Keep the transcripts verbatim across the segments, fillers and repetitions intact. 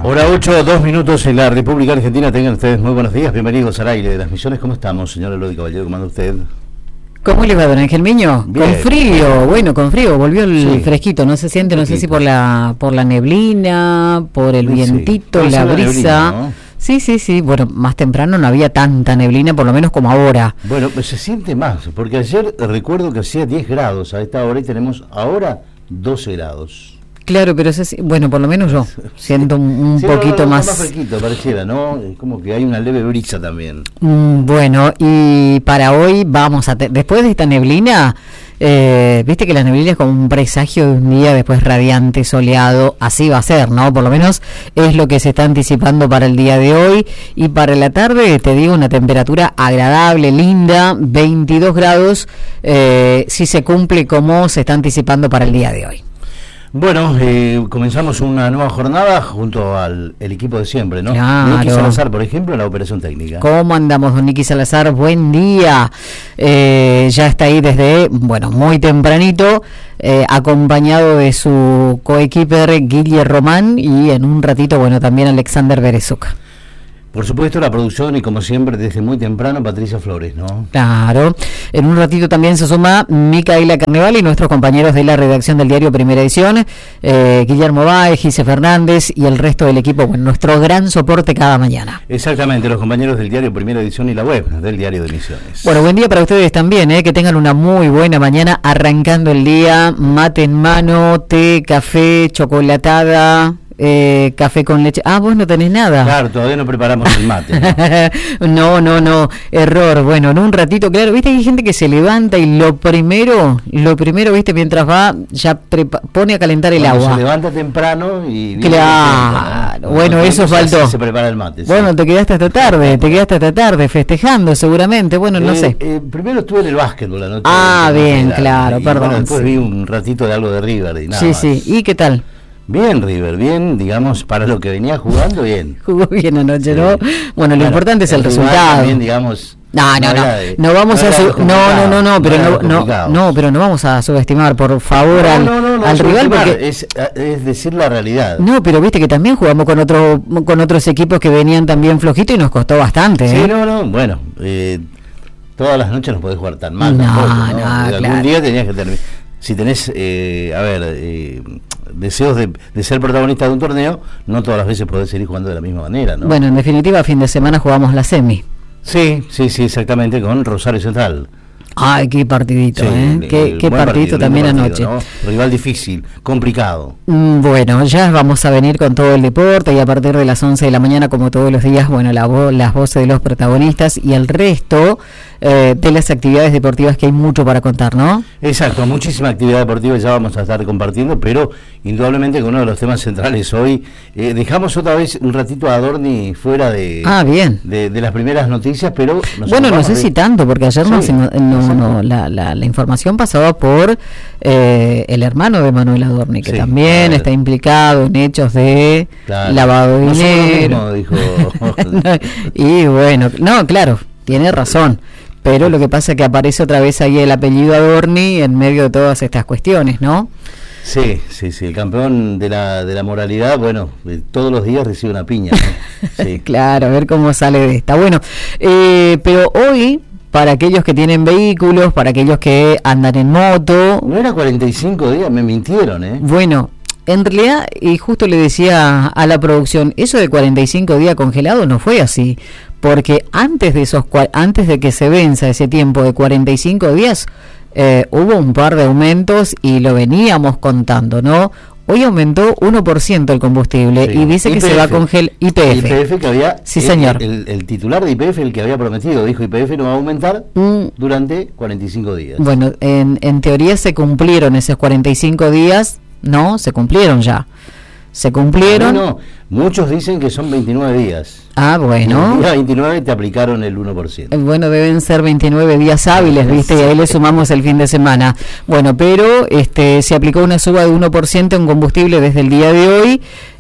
Hora ocho, dos minutos en la República Argentina. Tengan ustedes muy buenos días. Bienvenidos al aire de las Misiones. ¿Cómo estamos, señor Elodie Caballero? ¿Cómo anda usted? ¿Cómo le va, don Ángel Miño? Bien. Con frío, bueno, con frío, volvió el Sí. fresquito, no se siente, no sé si por la por la neblina, por el Sí. vientito, Puede la ser la brisa. neblina, ¿no? Sí, sí, sí, bueno, más temprano no había tanta neblina, por lo menos como ahora. Bueno, pues se siente más, porque ayer recuerdo que hacía diez grados a esta hora y tenemos ahora doce grados. Claro, pero se, bueno, por lo menos yo siento un, un Sí, poquito no, no, más... más fresquito, pareciera, ¿no? Es como que hay una leve brisa también. Mm, Bueno, y para hoy vamos a... te- después de esta neblina, eh, viste que la neblina es como un presagio de un día después radiante, soleado, así va a ser, ¿no? Por lo menos es lo que se está anticipando para el día de hoy. Y para la tarde, te digo, una temperatura agradable, linda, veintidós grados, eh, si se cumple como se está anticipando para el día de hoy. Bueno, eh, comenzamos una nueva jornada junto al el equipo de siempre, ¿no? Claro. Nicky Salazar, por ejemplo, en la operación técnica. ¿Cómo andamos, don Nicky Salazar? Buen día. Eh, ya está ahí desde, bueno, muy tempranito, eh, acompañado de su coequiper Guille Román y en un ratito, bueno, también Alexander Berezuc. Por supuesto, la producción y como siempre, desde muy temprano, Patricia Flores, ¿no? Claro. En un ratito también se suma Micaela Carneval y nuestros compañeros de la redacción del diario Primera Edición, eh, Guillermo Báez, Gise Fernández y el resto del equipo, bueno, nuestro gran soporte cada mañana. Exactamente, los compañeros del diario Primera Edición y la web del diario de Misiones. Bueno, buen día para ustedes también, ¿eh? Que tengan una muy buena mañana arrancando el día, mate en mano, té, café, chocolatada, eh, café con leche. Ah, vos no tenés nada. Claro, todavía no preparamos el mate, ¿no? No, no, no, error. Bueno, en un ratito, claro, viste que hay gente que se levanta y lo primero, lo primero, viste, mientras va, ya prepa- pone a calentar el Cuando agua. se levanta temprano y... viene Claro, contento, ¿no? bueno, Cuando eso se- faltó. Se prepara el mate. sí. Bueno, te quedaste hasta tarde, te quedaste hasta tarde festejando seguramente, bueno, no Eh, sé. eh, primero estuve en el básquetbol la noche. Ah, del bien, Nacional, claro, y, perdón, bueno, después sí. vi un ratito de algo de River y nada Sí, más. sí, ¿y qué tal? Bien, River, bien, digamos, para lo que venía jugando, bien. Jugó bien anoche, ¿no? Sí. Bueno, lo Bueno, importante es el rival resultado. También, digamos, No, no, no, era de- no vamos a era su- de no, complicado, no, no, no, pero era de no, no, complicado. no, pero no vamos a subestimar, por favor, No, al, no, no, no, al rival, subestimar, porque es, es decir la realidad. no, pero viste que también jugamos con otro, con otros equipos que venían también flojitos y nos costó bastante, Sí, ¿eh? no, no, bueno, eh, todas las noches no podés jugar tan mal No, tampoco, no, ¿no? Algún claro. día tenías que terminar. Si tenés, eh, a ver, eh, deseos de, de ser protagonista de un torneo, no todas las veces podés seguir jugando de la misma manera, ¿no? Bueno, en definitiva, fin de semana jugamos la semi. Sí, sí, sí, exactamente, con Rosario Central. Ay, qué partidito, Sí, ¿eh? eh, Qué, qué buen partidito partido, también lindo anoche. partido, ¿no? Rival difícil, complicado. Mm, Bueno, ya vamos a venir con todo el deporte y a partir de las once de la mañana, como todos los días, bueno, la vo- las voces de los protagonistas y el resto eh, de las actividades deportivas que hay mucho para contar, ¿no? Exacto, muchísima actividad deportiva ya vamos a estar compartiendo, pero indudablemente que uno de los temas centrales hoy, eh, dejamos otra vez un ratito a Adorni fuera de, Ah, bien. de, de las primeras noticias, pero... nos Bueno, no ocupamos sé de- si tanto, porque ayer no, Sí, no, no, exacto. no, la, la, la información pasaba por eh, el hermano de Manuel Adorni, que Sí, también claro. está implicado en hechos de Claro. lavado de No somos lo dinero. mismo, dijo. Y bueno, no, claro, tiene razón. Pero lo que pasa es que aparece otra vez ahí el apellido Adorni en medio de todas estas cuestiones, ¿no? Sí, sí, sí, el campeón de la, de la moralidad, bueno, eh, todos los días recibe una piña, ¿no? Sí. Claro, a ver cómo sale de esta. Bueno, eh, pero hoy, para aquellos que tienen vehículos, para aquellos que andan en moto, No era cuarenta y cinco días, me mintieron, ¿eh? bueno, en realidad, y justo le decía a la producción, eso de cuarenta y cinco días congelados no fue así, porque antes de esos cua- antes de que se venza ese tiempo de cuarenta y cinco días, eh, hubo un par de aumentos y lo veníamos contando, ¿no? Hoy aumentó uno por ciento el combustible Sí. y dice que Y P F. se va a congelar I P F. I P F que había, Sí, el- señor. El, el titular de I P F, el que había prometido, dijo I P F no va a aumentar Mm, durante cuarenta y cinco días. Bueno, en, en teoría se cumplieron esos cuarenta y cinco días, ¿no? Se cumplieron ya. Se cumplieron. No, muchos dicen que son veintinueve días. Ah, bueno. Y el día veintinueve te aplicaron el uno por ciento. Eh, Bueno, deben ser veintinueve días hábiles, ¿viste? Y ahí le sumamos el fin de semana. Bueno, pero este se aplicó una suba de uno por ciento en combustible desde el día de hoy.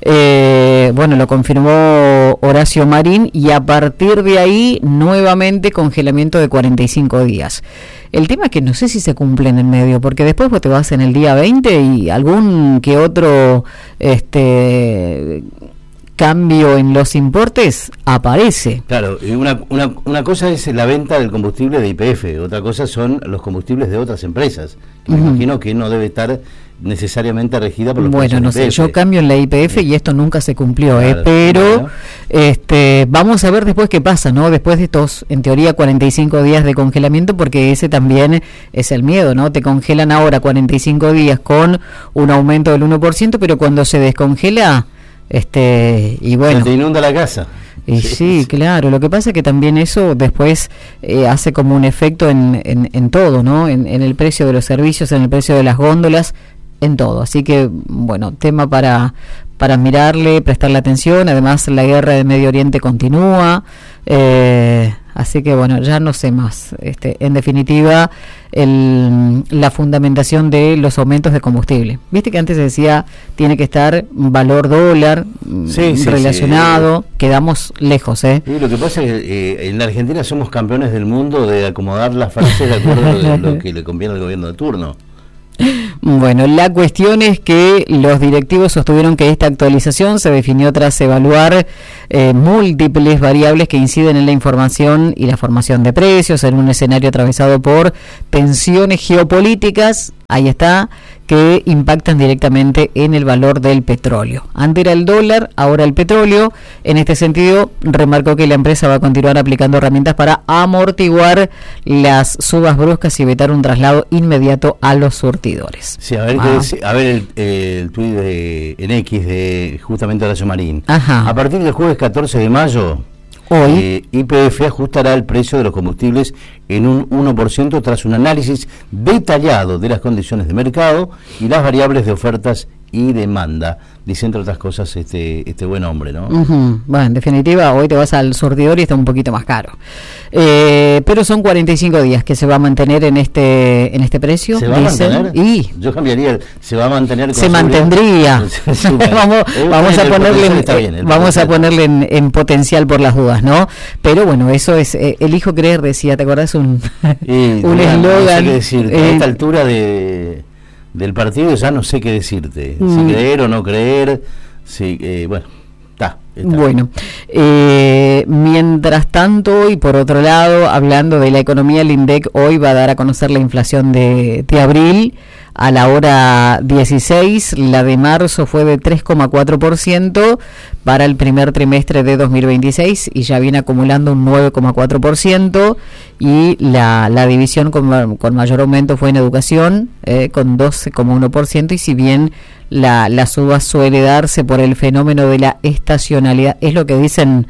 Eh, bueno, lo confirmó Horacio Marín y a partir de ahí nuevamente congelamiento de cuarenta y cinco días. El tema es que no sé si se cumple en el medio, porque después vos te vas en el día veinte y algún que otro este cambio en los importes, aparece. Claro, una, una, una cosa es la venta del combustible de Y P F, otra cosa son los combustibles de otras empresas. Que uh-huh. Me imagino que no debe estar necesariamente regida por los bueno, no sé, yo cambio en la Y P F sí. Y esto nunca se cumplió, claro, eh, pero claro. este, vamos a ver después qué pasa, ¿no? Después de estos, en teoría, cuarenta y cinco días de congelamiento, porque ese también es el miedo, ¿no? Te congelan ahora cuarenta y cinco días con un aumento del uno por ciento, pero cuando se descongela, este, y bueno... Se te inunda la casa. Y sí, sí, claro, lo que pasa es que también eso después eh, hace como un efecto en, en, en todo, ¿no? En, en el precio de los servicios, en el precio de las góndolas, en todo. Así que, bueno, tema para para mirarle, prestarle atención. Además, la guerra de Medio Oriente continúa, eh, así que, bueno, ya no sé más. Este, en definitiva, el, la fundamentación de los aumentos de combustible. Viste que antes se decía, tiene que estar valor dólar sí, sí, relacionado, sí. Quedamos lejos, ¿eh? Sí, lo que pasa es que eh, en la Argentina somos campeones del mundo de acomodar las frases de acuerdo a lo que le conviene al gobierno de turno. Bueno, la cuestión es que los directivos sostuvieron que esta actualización se definió tras evaluar eh, múltiples variables que inciden en la información y la formación de precios en un escenario atravesado por tensiones geopolíticas, ahí está, que impactan directamente en el valor del petróleo. Antes era el dólar, ahora el petróleo. En este sentido, remarcó que la empresa va a continuar aplicando herramientas para amortiguar las subas bruscas y evitar un traslado inmediato a los surtidores. Sí, a ver, ah. qué a ver el, el tuit de en X de justamente Horacio Marín. Ajá. A partir del jueves catorce de mayo, hoy eh, Y P F ajustará el precio de los combustibles en un uno por ciento tras un análisis detallado de las condiciones de mercado y las variables de ofertas y demanda, dice entre otras cosas este este buen hombre, ¿no? Uh-huh. Bueno, en definitiva, hoy te vas al surtidor y está un poquito más caro. Eh, pero son cuarenta y cinco días que se va a mantener en este en este precio. ¿Se va dicen, a mantener? Y yo cambiaría, el, se va a mantener. Con se mantendría. vamos vamos a ponerle, en, bien, vamos a ponerle en, en potencial por las dudas, ¿no? Pero bueno, eso es, eh, elijo creer, decía, ¿te acordás un un eslogan? No sé qué decir, eh, a esta altura de del partido ya no sé qué decirte, mm. si creer o no creer, si, eh, bueno, está. Bueno, eh, mientras tanto, y por otro lado, hablando de la economía, el INDEC hoy va a dar a conocer la inflación de, de abril a la hora dieciséis, la de marzo fue de tres coma cuatro por ciento para el primer trimestre de dos mil veintiséis y ya viene acumulando un nueve coma cuatro por ciento, y la, la división con, con mayor aumento fue en educación, eh, con doce coma uno por ciento, y si bien la, la suba suele darse por el fenómeno de la estacionalidad, es lo que dicen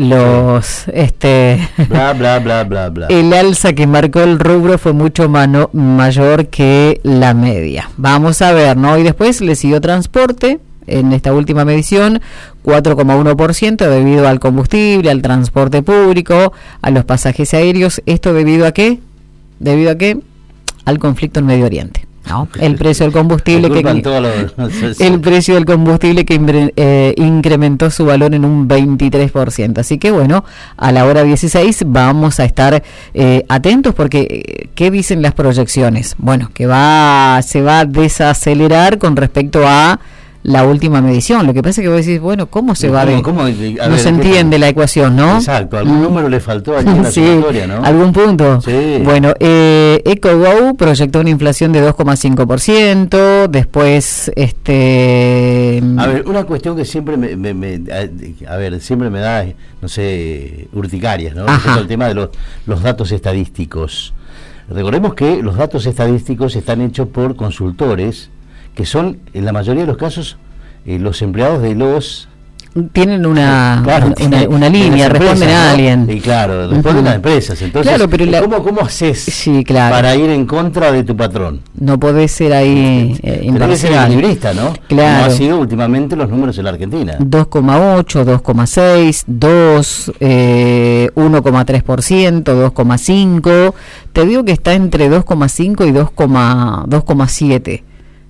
los este bla bla bla bla bla, el alza que marcó el rubro fue mucho mano, mayor que la media. Vamos a ver, ¿no? Y después le siguió transporte en esta última medición, cuatro coma uno por ciento debido al combustible, al transporte público, a los pasajes aéreos. ¿Esto debido a qué? ¿Debido a qué? Al conflicto en Medio Oriente. No, el precio del combustible que los... el precio del combustible que eh, incrementó su valor en un veintitrés por ciento. Así que bueno, a la hora dieciséis vamos a estar eh, atentos porque ¿qué dicen las proyecciones? Bueno, que va se va a desacelerar con respecto a la última medición. Lo que pasa es que vos decís, bueno, ¿cómo se va de...? ¿Cómo? A no ver, se entiende la ecuación, ¿no? Exacto, algún mm. número le faltó allí en la sí, sumatoria, ¿no? Algún punto. Sí. Bueno, eh, EcoGo proyectó una inflación de dos coma cinco por ciento, después, este... A ver, una cuestión que siempre me, me, me a, a ver, siempre me da, no sé, urticarias, ¿no? Es el tema de los, los datos estadísticos. Recordemos que los datos estadísticos están hechos por consultores, que son, en la mayoría de los casos, eh, los empleados de los... Tienen una, claro, una, tiene, una línea, responden a alguien. ¿no? Y claro, responden uh-huh. a empresas. Entonces, claro, pero la... ¿cómo, ¿cómo haces sí, claro. para ir en contra de tu patrón? No podés ser ahí eh, imparcial. Debe ser equilibrista, ¿no? Claro. Como ha sido últimamente los números en la Argentina. dos coma ocho, dos coma seis, dos, eh, uno coma tres por ciento, dos coma cinco. Te digo que está entre dos coma cinco y dos coma siete.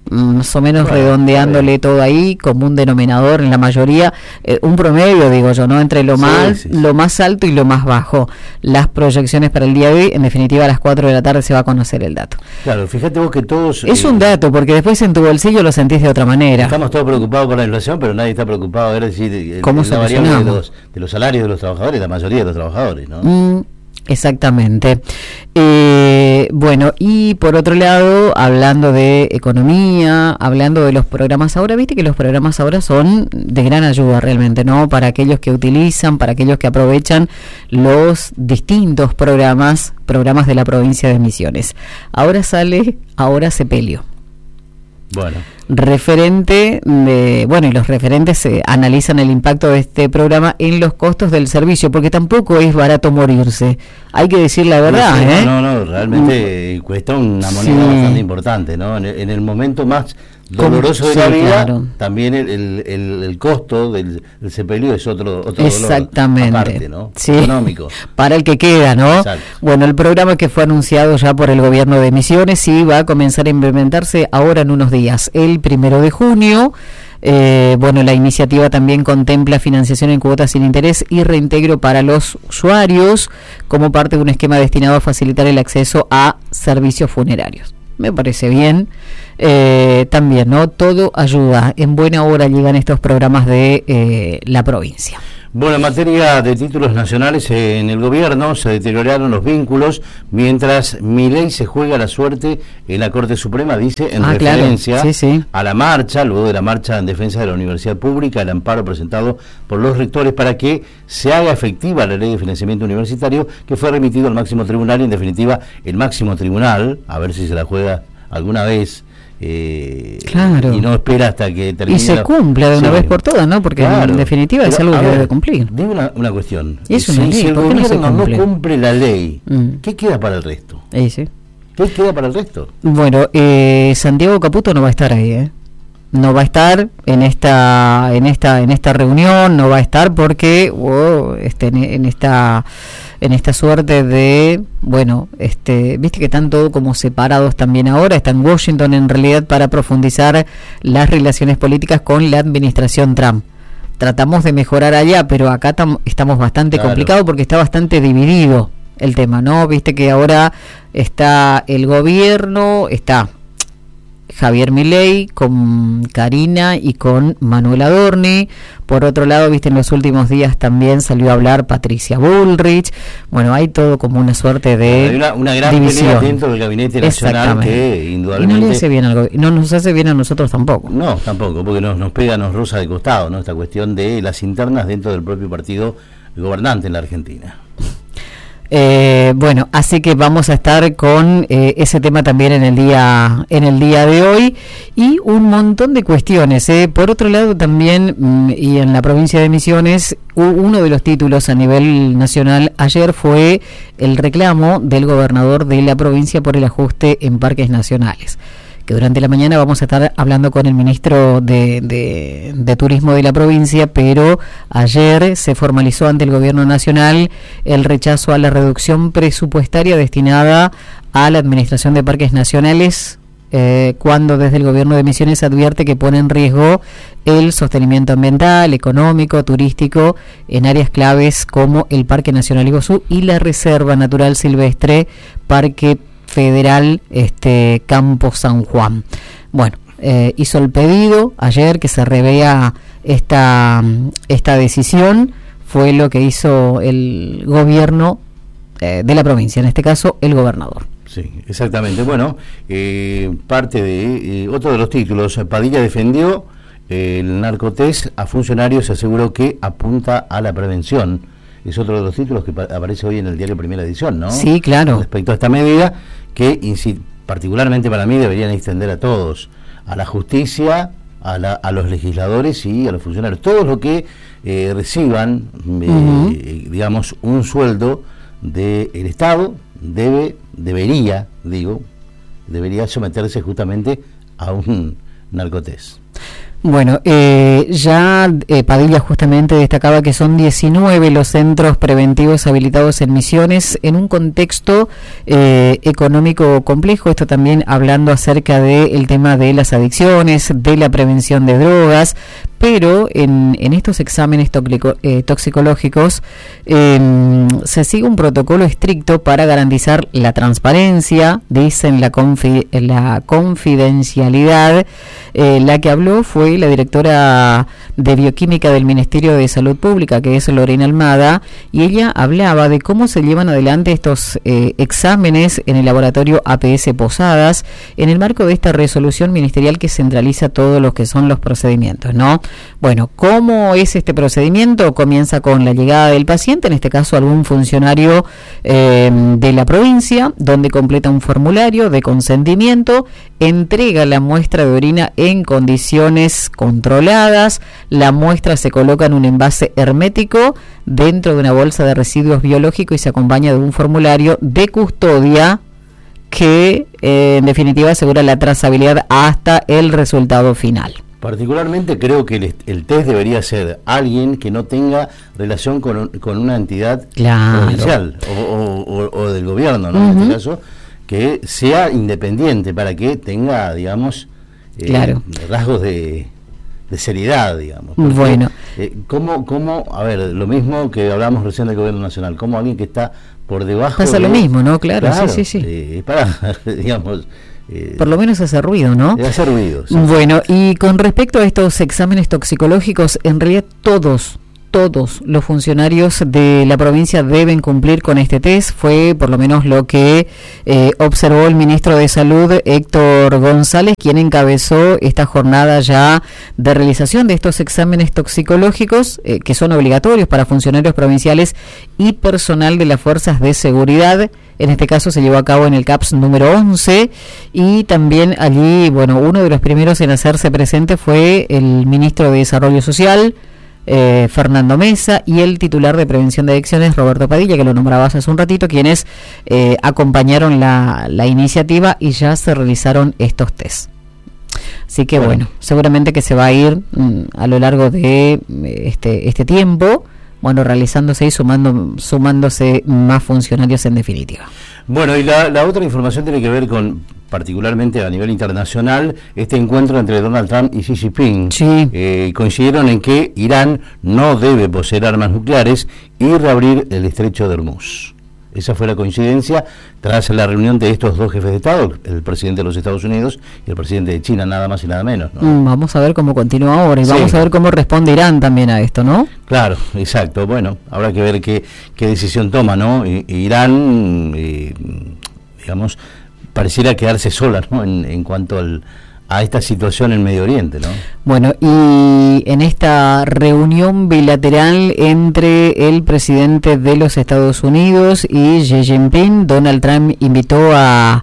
más o menos bueno, redondeándole bien. todo ahí, como un denominador en la mayoría, eh, un promedio, digo yo, ¿no? Entre lo Sí, más, sí, sí. lo más alto y lo más bajo. Las proyecciones para el día de hoy, en definitiva a las cuatro de la tarde se va a conocer el dato. Claro, fíjate vos que todos... Es eh, un dato, porque después en tu bolsillo lo sentís de otra manera. Estamos todos preocupados por la inflación, pero nadie está preocupado a ver si el- ¿Cómo la variable de solucionamos? los, de los salarios de los trabajadores, la mayoría de los trabajadores, ¿no? Mm, exactamente. Eh, bueno, y por otro lado, hablando de economía, hablando de los programas ahora, viste que los programas ahora son de gran ayuda realmente, ¿no? Para aquellos que utilizan, para aquellos que aprovechan los distintos programas, programas de la provincia de Misiones. Ahora sale, ahora Sepelio. Bueno. Referente de, bueno, y los referentes eh, analizan el impacto de este programa en los costos del servicio, porque tampoco es barato morirse, hay que decir la verdad, Sí, ¿eh? No, no, realmente cuesta una moneda Sí. bastante importante, ¿no? En el, en el momento más doloroso de Sí, la vida, claro. también el, el, el, el costo del, del sepelio es otro, otro Exactamente. dolor aparte, ¿no? Sí. Económico. Para el que queda, ¿no? Exacto. Bueno, el programa que fue anunciado ya por el gobierno de Misiones sí va a comenzar a implementarse ahora en unos días, el primero de junio. Eh, bueno, la iniciativa también contempla financiación en cuotas sin interés y reintegro para los usuarios como parte de un esquema destinado a facilitar el acceso a servicios funerarios. Me parece bien. Eh, también, ¿no? Todo ayuda. En buena hora llegan estos programas de eh, la provincia. Bueno, en materia de títulos nacionales, eh, en el gobierno se deterioraron los vínculos mientras Milei se juega la suerte en la Corte Suprema, dice, en Ah, claro. referencia Sí, sí. a la marcha, luego de la marcha en defensa de la universidad pública, el amparo presentado por los rectores para que se haga efectiva la ley de financiamiento universitario, que fue remitido al máximo tribunal, y en definitiva el máximo tribunal, a ver si se la juega alguna vez. Eh, Claro. Y no espera hasta que termine. Y se la- cumpla de una Sí. vez por todas, ¿no? Porque Claro. en definitiva es Pero, algo a que ver, debe cumplir. Digo una, una cuestión. Es si, una ley, si el ¿por qué no se gobierno no cumple? cumple la ley, Mm. ¿qué queda para el resto? Ahí sí. ¿Qué queda para el resto? Bueno, eh, Santiago Caputo no va a estar ahí, ¿eh? No va a estar en esta en esta en esta reunión, no va a estar porque oh, este, en, en esta en esta suerte de, bueno, este, viste que están todos como separados también ahora, está en Washington en realidad para profundizar las relaciones políticas con la administración Trump. Tratamos de mejorar allá, pero acá tam, estamos bastante Claro. complicados porque está bastante dividido el tema, ¿no? Viste que ahora está el gobierno, está Javier Milei con Karina y con Manuel Adorni. Por otro lado, viste, en los últimos días también salió a hablar Patricia Bullrich. Bueno, hay todo como una suerte de Hay una, una gran división pelea dentro del gabinete nacional Exactamente. que Y indudablemente... no le hace bien al go- no nos hace bien a nosotros tampoco. No, tampoco, porque nos, nos pega, nos roza de costado, ¿no? Esta cuestión de las internas dentro del propio partido gobernante en la Argentina. Eh, bueno, así que vamos a estar con eh, ese tema también en el día en el día de hoy y un montón de cuestiones. Eh. Por otro lado también, mm, y en la provincia de Misiones, u- uno de los títulos a nivel nacional ayer fue el reclamo del gobernador de la provincia por el ajuste en parques nacionales, que durante la mañana vamos a estar hablando con el ministro de, de, de Turismo de la provincia, pero ayer se formalizó ante el gobierno nacional el rechazo a la reducción presupuestaria destinada a la administración de parques nacionales, eh, cuando desde el gobierno de Misiones advierte que pone en riesgo el sostenimiento ambiental, económico, turístico en áreas claves como el Parque Nacional Iguazú y la Reserva Natural Silvestre Parque Federal este Campo San Juan. Bueno, eh, hizo el pedido ayer que se revea esta esta decisión, fue lo que hizo el gobierno eh, de la provincia, en este caso el gobernador. Sí, exactamente. Bueno, eh, parte de eh, otro de los títulos, Padilla defendió eh, el narcotest a funcionarios y aseguró que apunta a la prevención. Es otro de los títulos que pa- aparece hoy en el diario Primera Edición, ¿no? Sí, claro. Respecto a esta medida que, insi- particularmente para mí, deberían extender a todos, a la justicia, a, la, a los legisladores y a los funcionarios. Todos los que eh, reciban, eh, Ujú. digamos, un sueldo del Estado, debe, debería, digo, debería someterse justamente a un narcotest. Bueno, eh, ya eh, Padilla justamente destacaba que son diecinueve los centros preventivos habilitados en Misiones en un contexto eh, económico complejo, esto también hablando acerca del tema de las adicciones, de la prevención de drogas, pero en, en estos exámenes tóxico, eh, toxicológicos eh, se sigue un protocolo estricto para garantizar la transparencia, dicen la, confi, la confidencialidad. Eh, la que habló fue la directora de Bioquímica del Ministerio de Salud Pública, que es Lorena Almada, y ella hablaba de cómo se llevan adelante estos eh, exámenes en el laboratorio A P S Posadas, en el marco de esta resolución ministerial que centraliza todos los que son los procedimientos, ¿no? Bueno, ¿cómo es este procedimiento? Comienza con la llegada del paciente, en este caso algún funcionario eh, de la provincia, donde completa un formulario de consentimiento, entrega la muestra de orina en condiciones controladas, la muestra se coloca en un envase hermético dentro de una bolsa de residuos biológicos y se acompaña de un formulario de custodia que eh, en definitiva asegura la trazabilidad hasta el resultado final. Particularmente creo que el, el test debería ser alguien que no tenga relación con, con una entidad claro. provincial o, o, o, o del gobierno, ¿no? Uh-huh. En este caso, que sea independiente para que tenga, digamos, eh, claro. rasgos de, de seriedad, digamos. Porque, bueno. Eh, ¿cómo, cómo, a ver, lo mismo que hablamos recién del gobierno nacional, como alguien que está por debajo... Pasa de, lo mismo, ¿no? Claro, claro sí, sí, sí. Eh, para, digamos... Eh, por lo menos hace ruido, ¿no? Hace ruido, sí. Bueno, y con respecto a estos exámenes toxicológicos, en realidad todos, todos los funcionarios de la provincia deben cumplir con este test. Fue por lo menos lo que eh, observó el ministro de Salud, Héctor González, quien encabezó esta jornada ya de realización de estos exámenes toxicológicos, eh, que son obligatorios para funcionarios provinciales y personal de las fuerzas de seguridad. En este caso se llevó a cabo en el CAPS número once y también allí, bueno, uno de los primeros en hacerse presente fue el ministro de Desarrollo Social, eh, Fernando Mesa, y el titular de Prevención de Adicciones, Roberto Padilla, que lo nombrabas hace un ratito, quienes eh, acompañaron la, la iniciativa y ya se realizaron estos test. Así que bueno, bueno seguramente que se va a ir mm, a lo largo de este, este tiempo, bueno, realizándose y sumando, sumándose más funcionarios en definitiva. Bueno, y la, la otra información tiene que ver con, particularmente a nivel internacional, este encuentro entre Donald Trump y Xi Jinping. Sí. Eh, coincidieron en que Irán no debe poseer armas nucleares y reabrir el estrecho de Hormuz. Esa fue la coincidencia tras la reunión de estos dos jefes de Estado, el presidente de los Estados Unidos y el presidente de China, nada más y nada menos, ¿no? Mm, vamos a ver cómo continúa ahora y sí. Vamos a ver cómo responde Irán también a esto, ¿no? Claro, exacto. Bueno, habrá que ver qué, qué decisión toma, ¿no? I, Irán, eh, digamos, pareciera quedarse sola, ¿no? En, en cuanto al... a esta situación en Medio Oriente, ¿no? Bueno, y en esta reunión bilateral entre el presidente de los Estados Unidos y Xi Jinping, Donald Trump invitó a,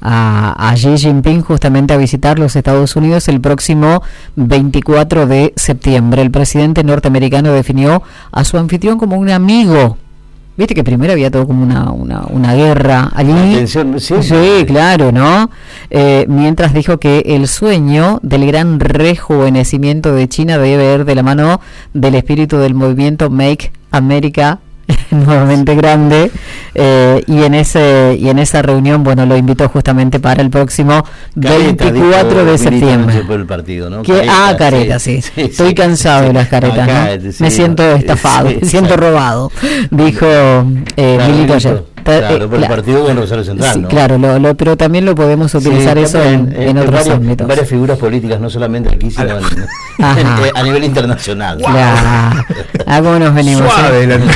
a, a Xi Jinping justamente a visitar los Estados Unidos el próximo veinticuatro de septiembre. El presidente norteamericano definió a su anfitrión como un amigo. Viste que primero había todo como una una, una guerra allí. Atención, sí, sí, claro, ¿no? Eh, mientras dijo que el sueño del gran rejuvenecimiento de China debe ir de la mano del espíritu del movimiento Make America nuevamente grande, eh, y en ese y en esa reunión, bueno, lo invitó justamente para el próximo Careta, veinticuatro de septiembre. Por el partido, ¿no? Careta, ah, careta, sí. sí. sí Estoy sí, cansado sí, de las caretas, acá, ¿no? Sí, me siento estafado, sí, me siento sí. robado, dijo eh, claro, Milito ayer. Claro, por el partido con Rosario Central, sí, ¿no? Claro, lo, lo, pero también lo podemos utilizar sí, eso en, en, en otros varios, ámbitos. Varias figuras políticas, no solamente aquí, sino en, en, a nivel internacional. Wow. Claro. Ah, ¿cómo nos venimos? Suave, ¿eh?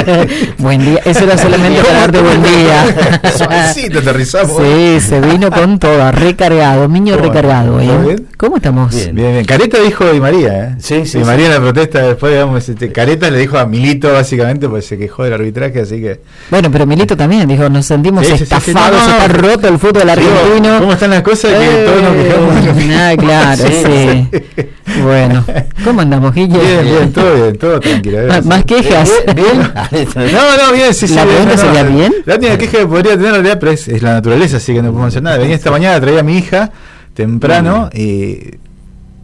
Buen día. Eso era solamente para darte buen día. Suavecito, aterrizamos. Sí, se vino con todo, recargado, niño recargado. ¿eh? ¿Cómo estamos? Bien, bien, bien. Careta dijo Di María, ¿eh? Sí, sí. Di María sí. En la protesta después, digamos, este, Careta le dijo a Milito, básicamente, pues se quejó del arbitraje, así que... Bueno, pero Milito también dijo, nos sentimos sí, estafados, sí, sí, no, no, está roto el fútbol argentino. ¿Cómo están las cosas? Eh, que todos nos quejamos. Ah, claro, sí. sí. Bueno, ¿cómo andamos, Guille? Bien, bien, todo bien, todo tranquilo. Más, más quejas. ¿Bien? No, no, bien, sí, sí. ¿La pregunta no, sería no, bien? La única queja que podría tener en realidad, pero es, es la naturaleza, así que no podemos hacer nada. Venía esta mañana, traía a mi hija temprano y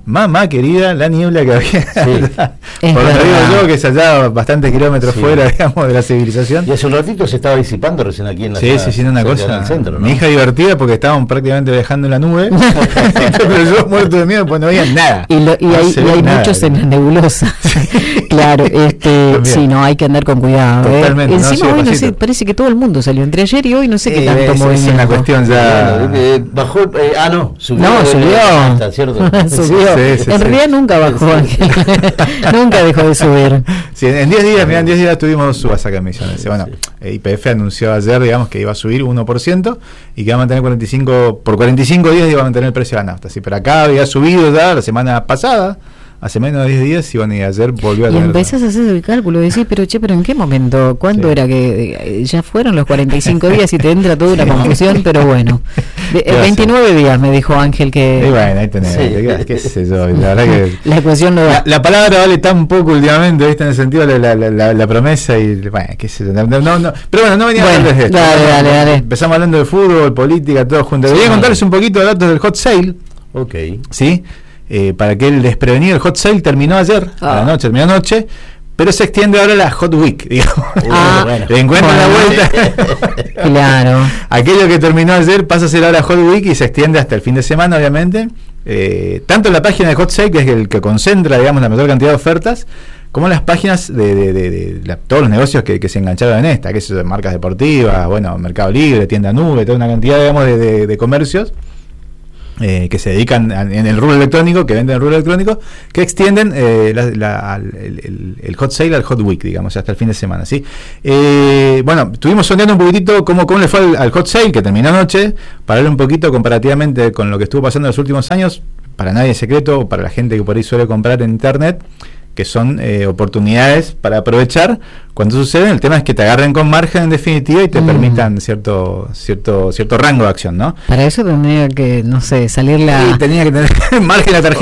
mamá querida, la niebla que había. Sí. Por lo que digo yo, que es allá bastantes kilómetros sí. fuera, digamos, de la civilización. Y hace un ratito se estaba disipando recién aquí en la Sí, ciudad, sí, sí, una cosa. en el centro, ¿no? Mi hija divertida porque estaban prácticamente viajando en la nube. Pero yo muerto de miedo, pues no veía nada. Y, lo, y no hay, y hay nada, muchos ¿no? en la nebulosa. Claro, este, sí, no, hay que andar con cuidado. Totalmente, ¿eh? no, Encima sí, hoy no pasito. sé, parece que todo el mundo salió entre ayer y hoy, no sé qué Eh, tanto es, movimiento. es una cuestión ya. Bueno, eh, bajó, eh, ah, no, subió. No, de- subió. Está, ¿cierto? Subió. Sí, sí, en sí. realidad nunca bajó, Ángel. Nunca dejó de subir. Sí, en diez días, mirá, en diez días tuvimos subas acá en Misiones. Bueno, eh, Y P F anunció ayer, digamos, que iba a subir uno por ciento y que iba a mantener cuarenta y cinco, por cuarenta y cinco días iba a mantener el precio de la nafta. Sí, pero acá había subido ya la semana pasada, hace menos de diez días, y bueno, y ayer volvió a Y tener. empezás a hacer el cálculo, decís, pero che, pero ¿en qué momento? ¿Cuándo Sí. era que eh, ya fueron los cuarenta y cinco días y te entra toda una confusión? Pero bueno, de, eh, ¿Qué va a veintinueve días me dijo Ángel que Y bueno, ahí tenés, Sí. qué, qué sé yo, la verdad que. la ecuación no La, da. la palabra vale tan poco últimamente, ¿viste? En el sentido de la, la, la, la promesa y. Bueno, qué sé yo. No, no, no, pero bueno, no venía Bueno, a hablar de esto. dale, ¿no? dale, dale. Empezamos hablando de fútbol, política, todo junto. Sí. Voy a contarles un poquito de datos del hot sale, Ok. ¿sí? Eh, para que el desprevenido, el hot sale terminó ayer, Ah. a la noche, terminó anoche, pero se extiende ahora a la hot week, digamos. Ah, bueno. Le encuentran la bueno. vuelta. Claro. Aquello que terminó ayer pasa a ser ahora Hot Week y se extiende hasta el fin de semana, obviamente. Eh, tanto la página de Hot Sale, que es el que concentra, digamos, la mayor cantidad de ofertas, como las páginas de, de, de, de la, todos los negocios que, que se engancharon en esta, que es marcas deportivas, bueno, Mercado Libre, Tienda Nube, toda una cantidad, digamos, de, de, de comercios. Eh, que se dedican a, en el rubro electrónico, que venden el rubro electrónico, que extienden eh, la, la, el, el, el hot sale al hot week, digamos, hasta el fin de semana, ¿sí? Eh, bueno, estuvimos sondeando un poquitito cómo, cómo le fue al, al hot sale, que terminó anoche, para ver un poquito comparativamente con lo que estuvo pasando en los últimos años. Para nadie es secreto, para la gente que por ahí suele comprar en internet, que son eh, oportunidades para aprovechar cuando suceden. El tema es que te agarren con margen en definitiva y te Mm. permitan cierto cierto cierto rango de acción, ¿no? Para eso tendría que, no sé, salir la... Y tenía que tener margen la tarjeta.